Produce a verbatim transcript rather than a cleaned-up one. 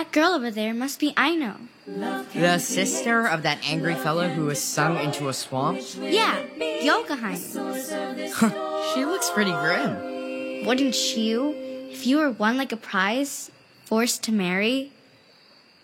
That girl over there must be Aino. The sister of that angry fellow who was sung into a swamp? Yeah, Yokohama. She looks pretty grim. Wouldn't you, if you were won like a prize, forced to marry?